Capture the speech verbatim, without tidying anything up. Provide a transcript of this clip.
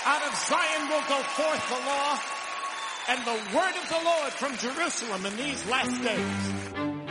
Out of Zion will go forth the law and the word of the Lord from Jerusalem in these last days.